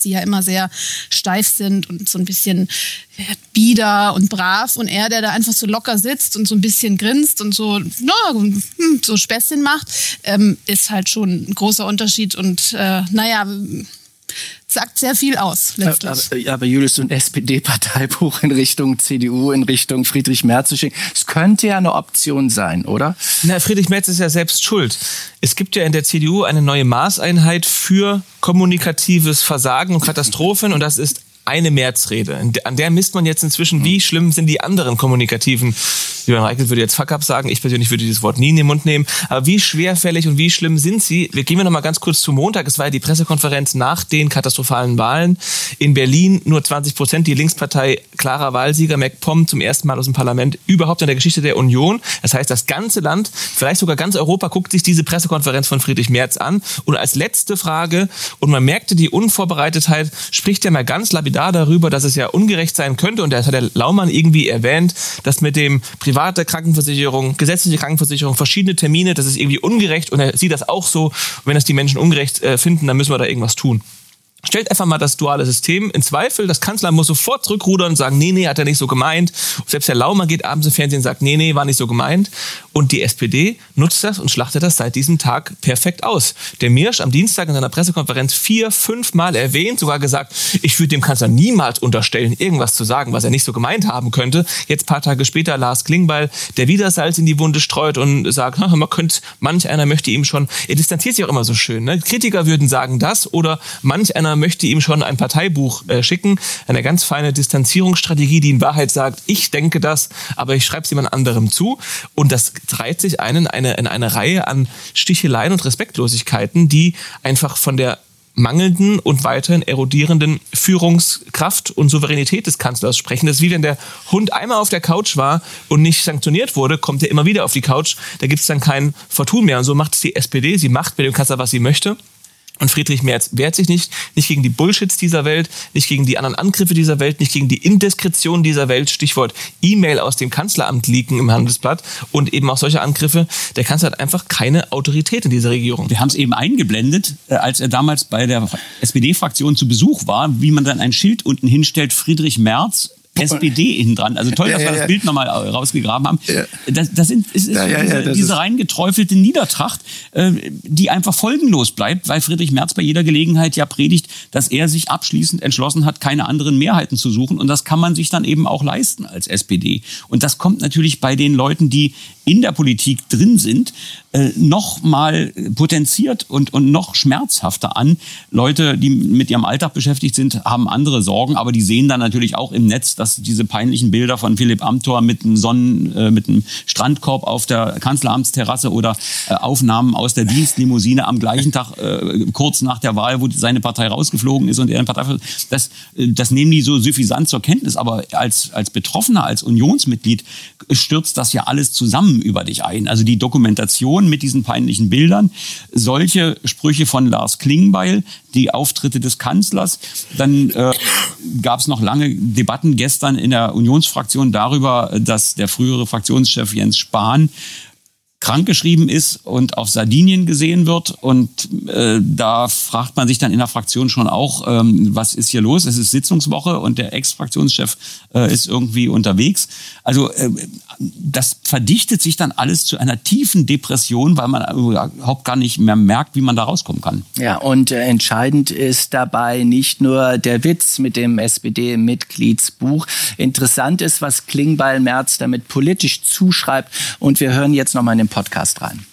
die ja immer sehr steif sind und so ein bisschen bieder und brav. Und er, der da einfach so locker sitzt und so ein bisschen grinst und so, so Späßchen macht, ist halt schon ein großer Unterschied und sagt sehr viel aus, letztlich. Aber Julius, so ein SPD-Parteibuch in Richtung CDU, in Richtung Friedrich Merz zu schicken, das könnte ja eine Option sein, oder? Na, Friedrich Merz ist ja selbst schuld. Es gibt ja in der CDU eine neue Maßeinheit für kommunikatives Versagen und Katastrophen und das ist eine Märzrede. An der misst man jetzt inzwischen, wie schlimm sind die anderen kommunikativen, Julian Reichelt würde jetzt Fuck-up sagen, ich persönlich würde dieses Wort nie in den Mund nehmen, aber wie schwerfällig und wie schlimm sind sie? Gehen wir noch mal ganz kurz zu Montag. Es war ja die Pressekonferenz nach den katastrophalen Wahlen. In Berlin nur 20%, die Linkspartei klarer Wahlsieger, MacPom zum ersten Mal aus dem Parlament überhaupt in der Geschichte der Union. Das heißt, das ganze Land, vielleicht sogar ganz Europa, guckt sich diese Pressekonferenz von Friedrich Merz an. Und als letzte Frage, und man merkte die Unvorbereitetheit, spricht er mal ganz lapidar darüber, dass es ja ungerecht sein könnte. Und das hat der Laumann irgendwie erwähnt, dass mit dem private Krankenversicherung, gesetzliche Krankenversicherung, verschiedene Termine, das ist irgendwie ungerecht und er sieht das auch so. Und wenn das die Menschen ungerecht finden, dann müssen wir da irgendwas tun. Stellt einfach mal das duale System in Zweifel. Das Kanzleramt muss sofort zurückrudern und sagen, nee, hat er nicht so gemeint. Selbst der Laumann geht abends im Fernsehen und sagt, nee, war nicht so gemeint. Und die SPD nutzt das und schlachtet das seit diesem Tag perfekt aus. Der Mirsch am Dienstag in seiner Pressekonferenz 4-5 Mal erwähnt, sogar gesagt, ich würde dem Kanzler niemals unterstellen, irgendwas zu sagen, was er nicht so gemeint haben könnte. Jetzt paar Tage später Lars Klingbeil, der wieder Salz in die Wunde streut und sagt, manch einer möchte ihm schon, er distanziert sich auch immer so schön, ne? Kritiker würden sagen das oder manch einer möchte ihm schon ein Parteibuch schicken. Eine ganz feine Distanzierungsstrategie, die in Wahrheit sagt, ich denke das, aber ich schreibe es jemand anderem zu. Und das reiht sich in eine Reihe an Sticheleien und Respektlosigkeiten, die einfach von der mangelnden und weiterhin erodierenden Führungskraft und Souveränität des Kanzlers sprechen. Das ist wie wenn der Hund einmal auf der Couch war und nicht sanktioniert wurde, kommt er immer wieder auf die Couch. Da gibt es dann kein Vertun mehr. Und so macht es die SPD. Sie macht mit dem Kanzler, was sie möchte. Und Friedrich Merz wehrt sich nicht gegen die Bullshits dieser Welt, nicht gegen die anderen Angriffe dieser Welt, nicht gegen die Indiskretion dieser Welt, Stichwort E-Mail aus dem Kanzleramt leaken im Handelsblatt und eben auch solche Angriffe. Der Kanzler hat einfach keine Autorität in dieser Regierung. Wir haben es eben eingeblendet, als er damals bei der SPD-Fraktion zu Besuch war, wie man dann ein Schild unten hinstellt, Friedrich Merz, SPD hinten dran. Also toll, dass wir das Bild nochmal rausgegraben haben. Ja. Das ist diese reingeträufelte Niedertracht, die einfach folgenlos bleibt, weil Friedrich Merz bei jeder Gelegenheit ja predigt, dass er sich abschließend entschlossen hat, keine anderen Mehrheiten zu suchen. Und das kann man sich dann eben auch leisten als SPD. Und das kommt natürlich bei den Leuten, die in der Politik drin sind, noch mal potenziert und noch schmerzhafter an. Leute, die mit ihrem Alltag beschäftigt sind, haben andere Sorgen, aber die sehen dann natürlich auch im Netz, dass diese peinlichen Bilder von Philipp Amthor mit einem Strandkorb auf der Kanzleramtsterrasse oder Aufnahmen aus der Dienstlimousine am gleichen Tag, kurz nach der Wahl, wo seine Partei rausgeflogen ist und er in Partei, das nehmen die so suffisant zur Kenntnis, aber als Betroffener, als Unionsmitglied stürzt das ja alles zusammen über dich ein. Also die Dokumentation mit diesen peinlichen Bildern, solche Sprüche von Lars Klingbeil, die Auftritte des Kanzlers. Dann gab es noch lange Debatten gestern in der Unionsfraktion darüber, dass der frühere Fraktionschef Jens Spahn krankgeschrieben ist und auf Sardinien gesehen wird. Und da fragt man sich dann in der Fraktion schon auch, was ist hier los? Es ist Sitzungswoche und der Ex-Fraktionschef ist irgendwie unterwegs. Also das verdichtet sich dann alles zu einer tiefen Depression, weil man überhaupt gar nicht mehr merkt, wie man da rauskommen kann. Ja, und entscheidend ist dabei nicht nur der Witz mit dem SPD-Mitgliedsbuch. Interessant ist, was Klingbeil Merz damit politisch zuschreibt. Und wir hören jetzt nochmal in den Podcast rein.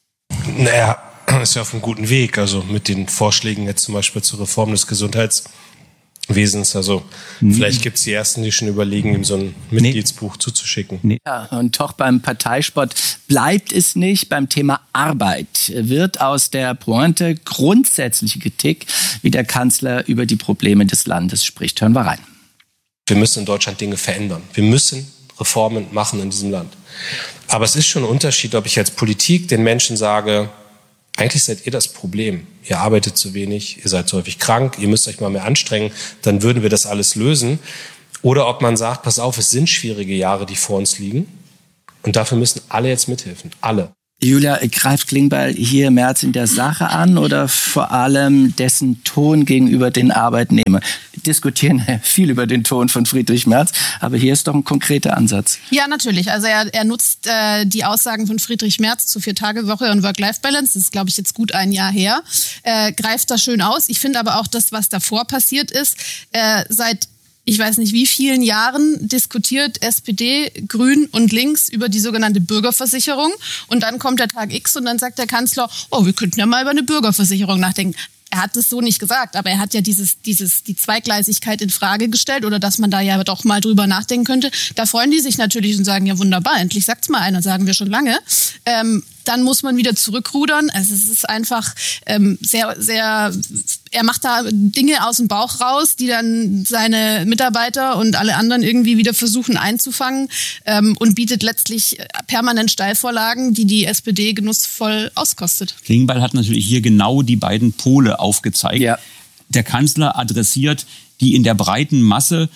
Naja, ist ja auf einem guten Weg. Also mit den Vorschlägen jetzt zum Beispiel zur Reform des Gesundheitswesens. Also vielleicht gibt es die Ersten, die schon überlegen, ihm so ein Mitgliedsbuch zuzuschicken. Nee. Ja, und doch beim Parteisport bleibt es nicht. Beim Thema Arbeit wird aus der Pointe grundsätzliche Kritik, wie der Kanzler über die Probleme des Landes spricht. Hören wir rein. Wir müssen in Deutschland Dinge verändern. Wir müssen Reformen machen in diesem Land. Aber es ist schon ein Unterschied, ob ich als Politik den Menschen sage, eigentlich seid ihr das Problem. Ihr arbeitet zu wenig, ihr seid zu häufig krank, ihr müsst euch mal mehr anstrengen, dann würden wir das alles lösen. Oder ob man sagt, pass auf, es sind schwierige Jahre, die vor uns liegen und dafür müssen alle jetzt mithelfen. Alle. Julia, greift Klingbeil hier Merz in der Sache an oder vor allem dessen Ton gegenüber den Arbeitnehmern? Wir diskutieren viel über den Ton von Friedrich Merz, aber hier ist doch ein konkreter Ansatz. Ja, natürlich. Also er nutzt die Aussagen von Friedrich Merz zur 4-Tage-Woche und Work-Life-Balance, das ist, glaube ich, jetzt gut ein Jahr her, greift da schön aus. Ich finde aber auch das, was davor passiert ist, seit ich weiß nicht wie vielen Jahren diskutiert SPD, Grün und Links über die sogenannte Bürgerversicherung. Und dann kommt der Tag X und dann sagt der Kanzler, wir könnten ja mal über eine Bürgerversicherung nachdenken. Er hat es so nicht gesagt, aber er hat ja die Zweigleisigkeit in Frage gestellt oder dass man da ja doch mal drüber nachdenken könnte. Da freuen die sich natürlich und sagen, ja wunderbar, endlich sagt's mal einer, sagen wir schon lange. Dann muss man wieder zurückrudern. Also es ist einfach sehr, sehr, er macht da Dinge aus dem Bauch raus, die dann seine Mitarbeiter und alle anderen irgendwie wieder versuchen einzufangen und bietet letztlich permanent Steilvorlagen, die SPD genussvoll auskostet. Klingbeil hat natürlich hier genau die beiden Pole aufgezeigt. Ja. Der Kanzler adressiert die in der breiten Masse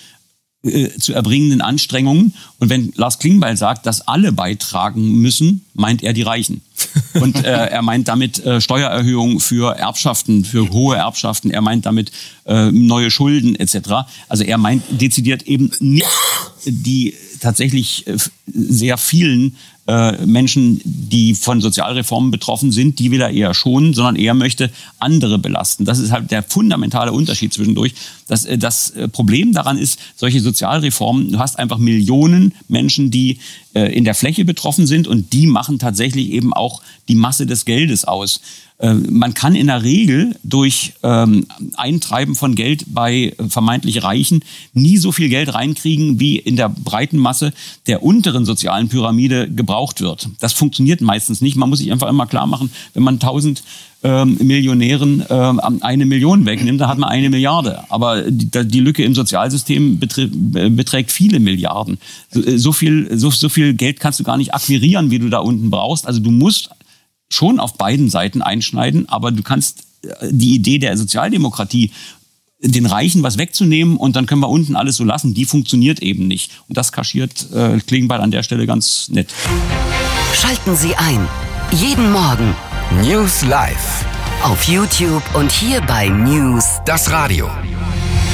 zu erbringenden Anstrengungen. Und wenn Lars Klingbeil sagt, dass alle beitragen müssen, meint er die Reichen. Und er meint damit Steuererhöhungen für Erbschaften, für hohe Erbschaften. Er meint damit neue Schulden etc. Also er meint dezidiert eben nicht die tatsächlich sehr vielen Menschen, die von Sozialreformen betroffen sind, die will er eher schonen, sondern er möchte andere belasten. Das ist halt der fundamentale Unterschied zwischendurch. Das Problem daran ist, solche Sozialreformen, du hast einfach Millionen Menschen, die in der Fläche betroffen sind und die machen tatsächlich eben auch die Masse des Geldes aus. Man kann in der Regel durch Eintreiben von Geld bei vermeintlich Reichen nie so viel Geld reinkriegen, wie in der breiten Masse der unteren sozialen Pyramide gebraucht wird. Das funktioniert meistens nicht. Man muss sich einfach immer klar machen, wenn man 1000 Millionären 1 Million wegnimmt, dann hat man 1 Milliarde. Aber die Lücke im Sozialsystem beträgt viele Milliarden. So viel Geld kannst du gar nicht akquirieren, wie du da unten brauchst. Also du musst schon auf beiden Seiten einschneiden, aber du kannst die Idee der Sozialdemokratie, den Reichen was wegzunehmen und dann können wir unten alles so lassen, die funktioniert eben nicht. Und das kaschiert Klingbeil an der Stelle ganz nett. Schalten Sie ein. Jeden Morgen News Live. Auf YouTube und hier bei News, das Radio.